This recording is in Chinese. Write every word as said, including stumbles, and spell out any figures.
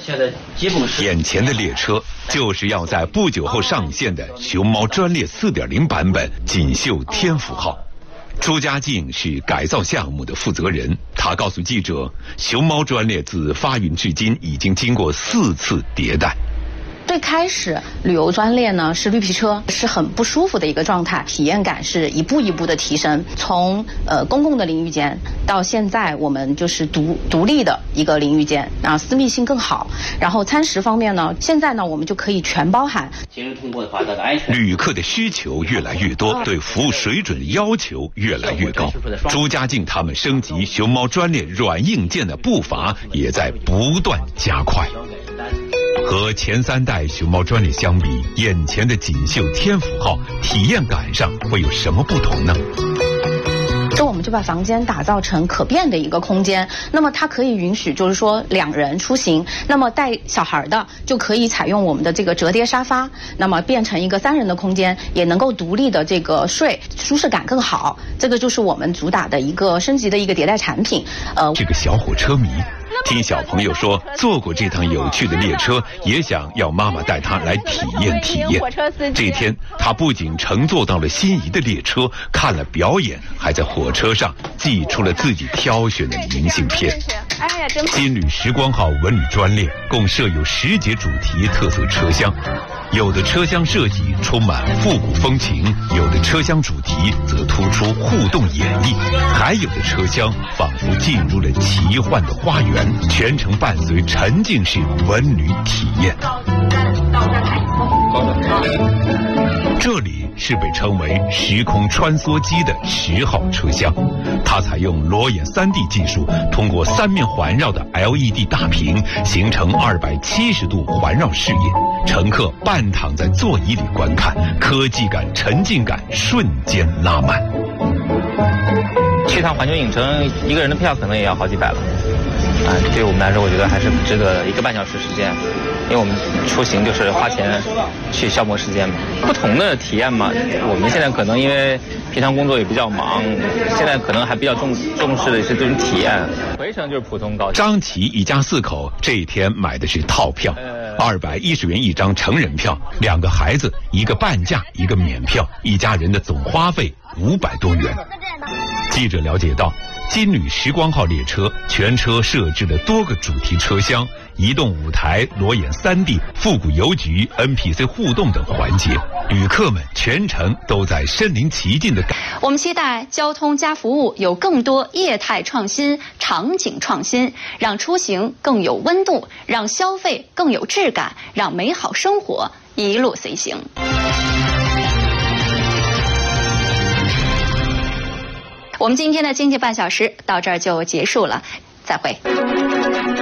现在基本是眼前的列车就是要在不久后上线的熊猫专列 四点零 版本锦绣天府号。朱家靖是改造项目的负责人，他告诉记者，熊猫专列自发运至今已经经过四次迭代。 最开始旅游专列呢是绿皮车，是很不舒服的一个状态，体验感是一步一步的提升。从呃公共的淋浴间到现在我们就是独独立的一个淋浴间，然后私密性更好。然后餐食方面呢，现在呢我们就可以全包含。 其实通过的话，它的安全。 旅客的需求越来越多，对服务水准要求越来越高。朱家靖他们升级熊猫专列软硬件的步伐也在不断加快。和前三代熊猫专列相比，眼前的锦绣天府号体验感上会有什么不同呢？ 这我们就把房间打造成可变的一个空间，那么它可以允许就是说两人出行，那么带小孩的就可以采用我们的这个折叠沙发，那么变成一个三人的空间，也能够独立的这个睡，舒适感更好。这个就是我们主打的一个升级的一个迭代产品。 呃，这个小火车迷听小朋友说坐过这趟有趣的列车，也想要妈妈带他来体验体验。这天他不仅乘坐到了心仪的列车，看了表演，还在火车上寄出了自己挑选的明信片。金旅时光号文旅专列共设有十节主题特色车厢，有的车厢设计充满复古风情，有的车厢主题则突出互动演绎，还有的车厢仿佛进入了奇幻的花园，全程伴随沉浸式文旅体验。这里是被称为时空穿梭机的十号车厢，它采用裸眼 三 D 技术，通过三面环绕的 L E D 大屏形成二百七十度环绕视野，乘客半躺在座椅里观看，科技感沉浸感瞬间拉满。 去趟环球影城一个人的票可能也要好几百了啊，对我们来说我觉得还是值得一个半小时时间，因为我们出行就是花钱去消磨时间嘛。不同的体验嘛，我们现在可能因为平常工作也比较忙，现在可能还比较重重视的是这种体验。回程就是普通高铁。 张琪一家四口这一天买的是套票，二百一十元一张成人票，两个孩子一个半价一个免票，一家人的总花费五百多元。记者了解到，金旅时光号列车全车设置了多个主题车厢、移动舞台、裸眼 三 D、复古邮局、N P C 互动等环节，旅客们全程都在身临其境的感。 我们期待交通加服务有更多业态创新、场景创新，让出行更有温度，让消费更有质感，让美好生活一路随行。我们今天的经济半小时到这儿就结束了，再会。